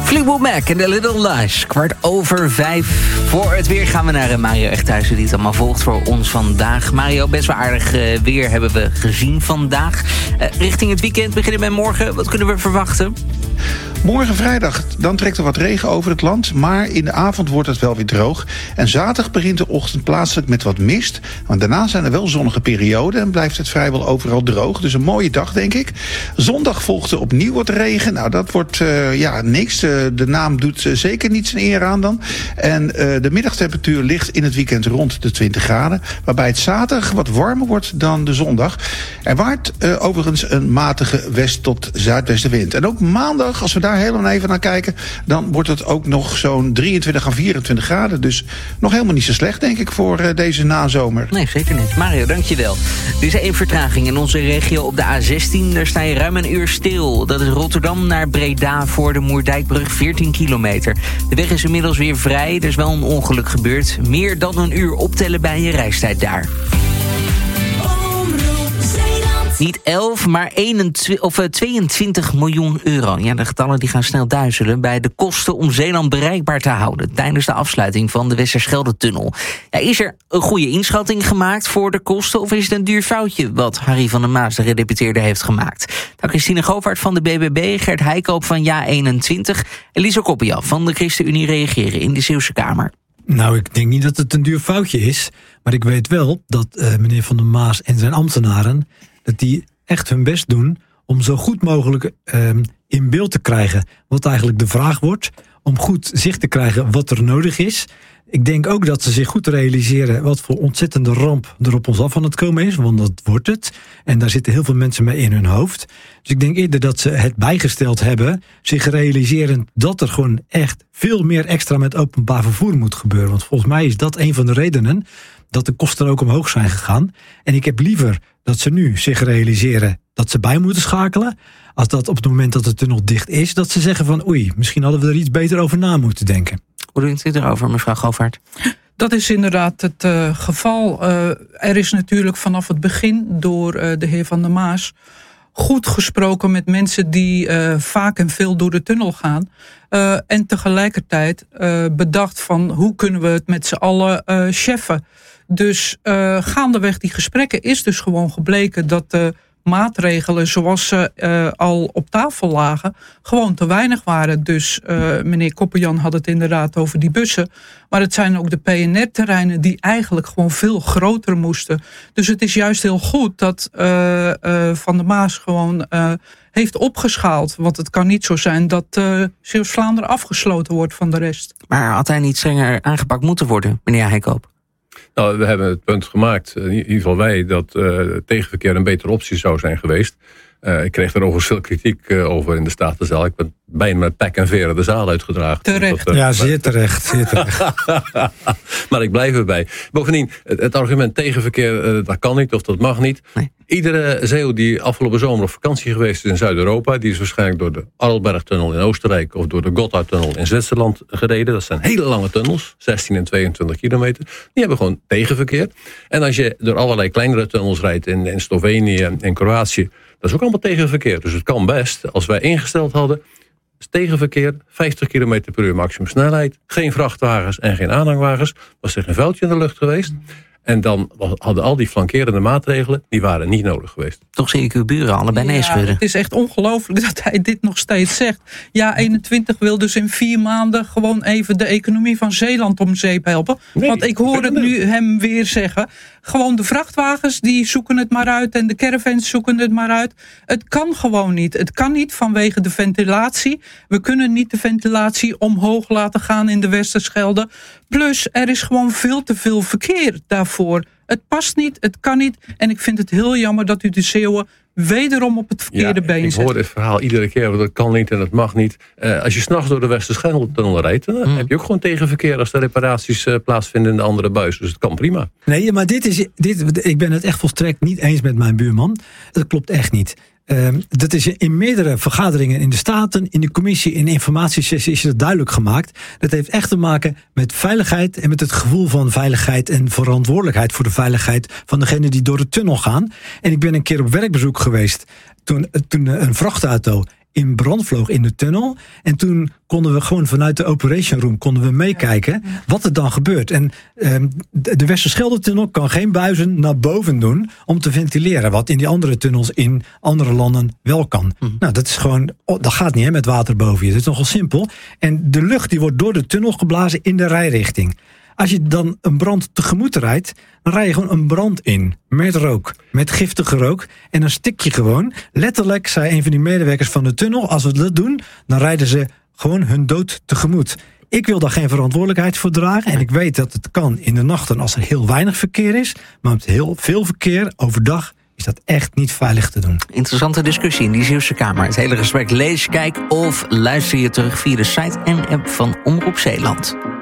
Fleetwood Mac en The Little Lies. 4:15. Voor het weer gaan we naar Mario Echthuizen, die het allemaal volgt voor ons vandaag. Mario, best wel aardig weer hebben we gezien vandaag. Richting het weekend beginnen we morgen. Wat kunnen we verwachten? Morgen vrijdag, dan trekt er wat regen over het land, maar in de avond wordt het wel weer droog. En zaterdag begint de ochtend plaatselijk met wat mist. Want daarna zijn er wel zonnige perioden en blijft het vrijwel overal droog. Dus een mooie dag, denk ik. Zondag volgt er opnieuw wat regen. Nou, dat wordt niks. De naam doet zeker niet zijn eer aan dan. En de middagtemperatuur ligt in het weekend rond de 20 graden. Waarbij het zaterdag wat warmer wordt dan de zondag. Er waait overigens een matige west- tot zuidwestenwind. En ook maandag, als we daar helemaal even naar kijken, dan wordt het ook nog zo'n 23 à 24 graden. Dus nog helemaal niet zo slecht, denk ik, voor deze nazomer. Nee, zeker niet. Mario, dankjewel. Er is 1 vertraging in onze regio op de A16. Daar sta je ruim een uur stil. Dat is Rotterdam naar Breda voor de Moerdijkbrug, 14 kilometer. De weg is inmiddels weer vrij. Er is wel een ongeluk gebeurd. Meer dan een uur optellen bij je reistijd daar. Niet 11, maar 22 miljoen euro. Ja, de getallen die gaan snel duizelen bij de kosten om Zeeland bereikbaar te houden tijdens de afsluiting van de Westerschelde-tunnel. Ja, is er een goede inschatting gemaakt voor de kosten of is het een duur foutje wat Harry van der Maas, de gedeputeerde, heeft gemaakt? Nou, Christine Govaert van de BBB, Gert Heikoop van Ja21 en Liesel Koppian van de ChristenUnie reageren in de Zeeuwse Kamer. Nou, ik denk niet dat het een duur foutje is, maar ik weet wel dat meneer Van der Maas en zijn ambtenaren, dat die echt hun best doen om zo goed mogelijk in beeld te krijgen wat eigenlijk de vraag wordt, om goed zicht te krijgen wat er nodig is. Ik denk ook dat ze zich goed realiseren wat voor ontzettende ramp er op ons af aan het komen is, want dat wordt het. En daar zitten heel veel mensen mee in hun hoofd. Dus ik denk eerder dat ze het bijgesteld hebben, zich realiseren dat er gewoon echt veel meer extra met openbaar vervoer moet gebeuren. Want volgens mij is dat een van de redenen dat de kosten ook omhoog zijn gegaan. En ik heb liever dat ze nu zich realiseren dat ze bij moeten schakelen, als dat op het moment dat de tunnel dicht is, dat ze zeggen van oei, misschien hadden we er iets beter over na moeten denken. Hoe denkt u erover, mevrouw Govaert? Dat is inderdaad het geval. Er is natuurlijk vanaf het begin door de heer Van der Maas goed gesproken met mensen die vaak en veel door de tunnel gaan. En tegelijkertijd bedacht van hoe kunnen we het met z'n allen cheffen. Dus gaandeweg die gesprekken is dus gewoon gebleken dat de maatregelen zoals ze al op tafel lagen gewoon te weinig waren. Dus meneer Koppenjan had het inderdaad over die bussen. Maar het zijn ook de PNR-terreinen die eigenlijk gewoon veel groter moesten. Dus het is juist heel goed dat Van der Maas gewoon heeft opgeschaald. Want het kan niet zo zijn dat Zeeuws-Vlaanderen afgesloten wordt van de rest. Maar had hij niet strenger aangepakt moeten worden, meneer Heikoop? Nou, we hebben het punt gemaakt, in ieder geval wij, dat tegenverkeer een betere optie zou zijn geweest. Ik kreeg er overigens veel kritiek over in de Statenzaal. Ik ben bijna met pek en veren de zaal uitgedragen. Terecht. Ja, zeer terecht. Zeer terecht. Maar ik blijf erbij. Bovendien, het argument tegenverkeer, dat kan niet of dat mag niet. Nee. Iedere Zeeuw die afgelopen zomer op vakantie geweest is in Zuid-Europa, die is waarschijnlijk door de Arlbergtunnel in Oostenrijk of door de Gotthardtunnel in Zwitserland gereden. Dat zijn hele lange tunnels, 16 en 22 kilometer. Die hebben gewoon tegenverkeer. En als je door allerlei kleinere tunnels rijdt in Slovenië en Kroatië, dat is ook allemaal tegenverkeer. Dus het kan best, als wij ingesteld hadden, tegenverkeer, 50 km per uur maximum snelheid, geen vrachtwagens en geen aanhangwagens, was er geen vuiltje in de lucht geweest. En dan hadden al die flankerende maatregelen, die waren niet nodig geweest. Toch zie ik uw buren allebei nee schudden. Het is echt ongelooflijk dat hij dit nog steeds zegt. Ja, 21 wil dus in 4 maanden gewoon even de economie van Zeeland om zeep helpen. Nee, want ik hoor het nu hem weer zeggen. Gewoon de vrachtwagens, die zoeken het maar uit en de caravans zoeken het maar uit. Het kan gewoon niet. Het kan niet vanwege de ventilatie. We kunnen niet de ventilatie omhoog laten gaan in de Westerschelde. Plus, er is gewoon veel te veel verkeer daarvoor. Het past niet, het kan niet. En ik vind het heel jammer dat u de Zeeuwen wederom op het verkeerde been zet. Ik hoor dit verhaal iedere keer, dat kan niet en dat mag niet. Als je 's nachts door de Westerschelde-tunnel rijdt, dan heb je ook gewoon tegenverkeer als er reparaties plaatsvinden in de andere buis. Dus het kan prima. Nee, maar ik ben het echt volstrekt niet eens met mijn buurman. Dat klopt echt niet. Dat is in meerdere vergaderingen in de Staten, in de commissie, in de informatiesessie is het duidelijk gemaakt. Dat heeft echt te maken met veiligheid en met het gevoel van veiligheid en verantwoordelijkheid voor de veiligheid van degenen die door de tunnel gaan. En ik ben een keer op werkbezoek geweest toen een vrachtauto in brand vloog in de tunnel. En toen konden we gewoon vanuit de operation room meekijken wat er dan gebeurt. En de Westerschelde-tunnel kan geen buizen naar boven doen om te ventileren, wat in die andere tunnels in andere landen wel kan. Nou, dat is gewoon, dat gaat niet met water boven je. Dat is nogal simpel. En de lucht die wordt door de tunnel geblazen in de rijrichting. Als je dan een brand tegemoet rijdt, dan rij je gewoon een brand in. Met rook, met giftige rook. En dan stik je gewoon. Letterlijk, zei een van die medewerkers van de tunnel, als we dat doen, dan rijden ze gewoon hun dood tegemoet. Ik wil daar geen verantwoordelijkheid voor dragen. En ik weet dat het kan in de nachten als er heel weinig verkeer is. Maar met heel veel verkeer overdag is dat echt niet veilig te doen. Interessante discussie in die Zeeuwse Kamer. Het hele gesprek lees, kijk of luister je terug via de site en app van Omroep Zeeland.